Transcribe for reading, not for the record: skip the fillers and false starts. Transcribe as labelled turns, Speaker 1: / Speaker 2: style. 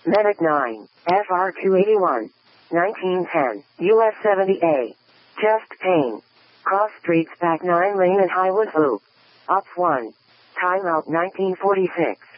Speaker 1: Medic 9, FR 281, 1910, US 70A. Chest pain. Cross streets back 9 lane and Highwood Loop. Up 1. Timeout 1946.